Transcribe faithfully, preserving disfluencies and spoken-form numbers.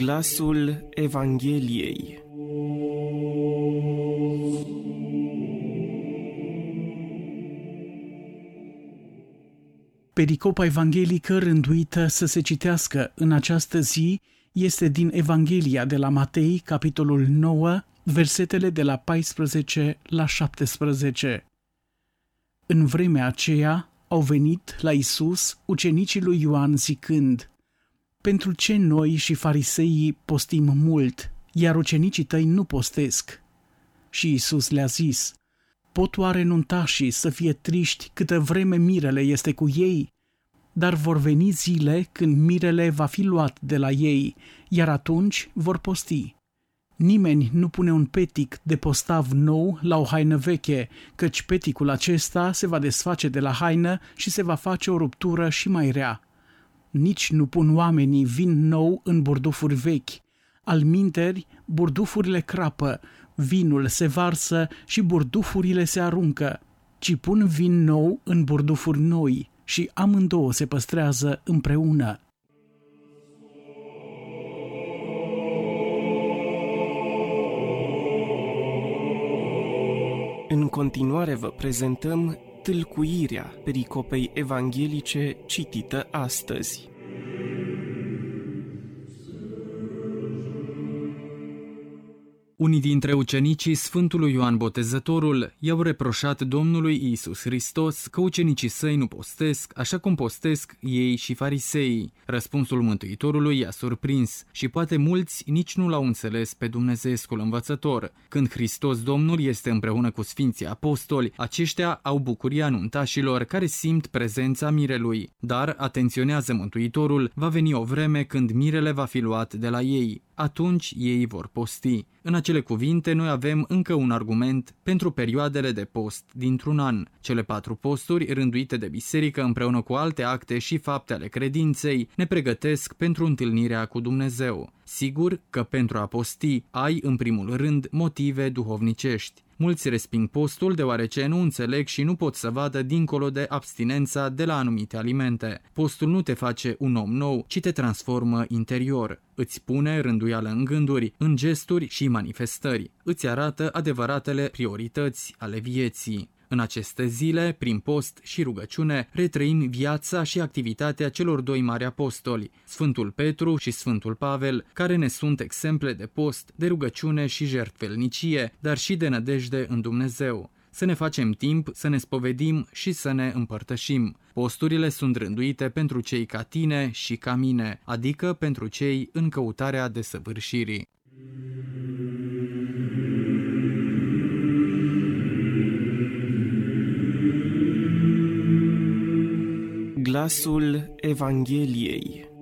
Glasul Evangheliei. Pericopa evanghelică rânduită să se citească în această zi este din Evanghelia de la Matei, capitolul nouă, versetele de la paisprezece la șaptesprezece. În vremea aceea au venit la Iisus ucenicii lui Ioan zicând: „Pentru ce noi și fariseii postim mult, iar ucenicii tăi nu postesc?” Și Iisus le-a zis: „Pot oare nuntașii să fie triști câtă vreme mirele este cu ei? Dar vor veni zile când mirele va fi luat de la ei, iar atunci vor posti. Nimeni nu pune un petic de postav nou la o haină veche, căci peticul acesta se va desface de la haină și se va face o ruptură și mai rea. Nici nu pun oamenii vin nou în burdufuri vechi. Alminteri, burdufurile crapă, vinul se varsă și burdufurile se aruncă, ci pun vin nou în burdufuri noi și amândouă se păstrează împreună.” În continuare vă prezentăm tâlcuirea pericopei evanghelice citită astăzi. Unii dintre ucenicii Sfântului Ioan Botezătorul i-au reproșat Domnului Iisus Hristos că ucenicii săi nu postesc, așa cum postesc ei și fariseii. Răspunsul Mântuitorului i-a surprins și poate mulți nici nu l-au înțeles pe dumnezeescul învățător. Când Hristos Domnul este împreună cu Sfinții Apostoli, aceștia au bucuria nuntașilor care simt prezența mirelui. Dar, atenționează Mântuitorul, va veni o vreme când mirele va fi luat de la ei. Atunci ei vor posti. În acele cuvinte noi avem încă un argument pentru perioadele de post dintr-un an. Cele patru posturi rânduite de biserică împreună cu alte acte și fapte ale credinței ne pregătesc pentru întâlnirea cu Dumnezeu. Sigur că pentru a posti ai în primul rând motive duhovnicești. Mulți resping postul deoarece nu înțeleg și nu pot să vadă dincolo de abstinența de la anumite alimente. Postul nu te face un om nou, ci te transformă interior. Îți pune rânduială în gânduri, în gesturi și manifestări. Îți arată adevăratele priorități ale vieții. În aceste zile, prin post și rugăciune, retrăim viața și activitatea celor doi mari apostoli, Sfântul Petru și Sfântul Pavel, care ne sunt exemple de post, de rugăciune și jertfelnicie, dar și de nădejde în Dumnezeu. Să ne facem timp, să ne spovedim și să ne împărtășim. Posturile sunt rânduite pentru cei ca tine și ca mine, adică pentru cei în căutarea desăvârșirii. Glasul Evangheliei.